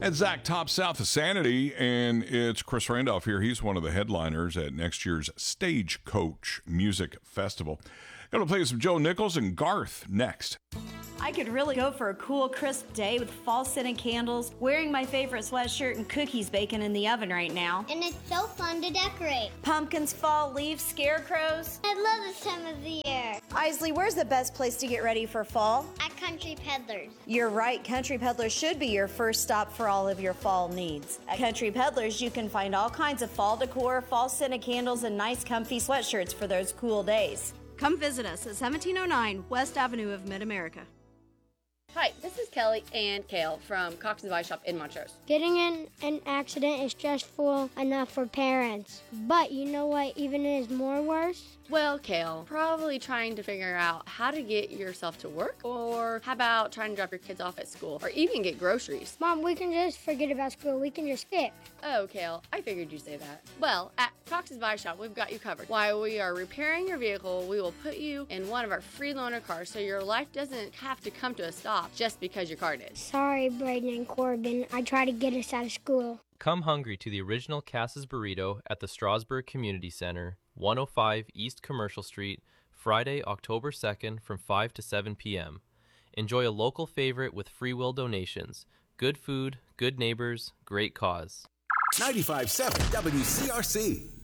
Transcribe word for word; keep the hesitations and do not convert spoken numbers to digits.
And Zach Top South of Sanity, and it's Chris Randolph here. He's one of the headliners at next year's Stagecoach Music Festival. Going to play some Joe Nichols and Garth next. I could really go for a cool, crisp day with fall-scented candles, wearing my favorite sweatshirt, and cookies baking in the oven right now. And it's so fun to decorate. Pumpkins, fall leaves, scarecrows. I love this time of the year. Isley, where's the best place to get ready for fall? At Country Peddlers. You're right. Country Peddlers should be your first stop for all of your fall needs. At Country Peddlers, you can find all kinds of fall decor, fall-scented candles, and nice, comfy sweatshirts for those cool days. Come visit us at seventeen oh nine West Avenue of Mid-America. Hi, this is Kelly and Kale from Cox's Vice Shop in Montrose. Getting in an accident is stressful enough for parents. But you know what even is more worse? Well, Kale, probably trying to figure out how to get yourself to work, or how about trying to drop your kids off at school, or even get groceries. Mom, we can just forget about school. We can just skip. Oh, Kale, I figured you'd say that. Well, at Cox's Vice Shop, we've got you covered. While we are repairing your vehicle, we will put you in one of our free loaner cars so your life doesn't have to come to a stop just because your car did. Sorry, Braden and Corbin. I tried to get us out of school. Come hungry to the original Cass's Burrito at the Strasburg Community Center, one oh five East Commercial Street, Friday, October second from five to seven p.m. Enjoy a local favorite with free will donations. Good food, good neighbors, great cause. ninety-five point seven W C R C.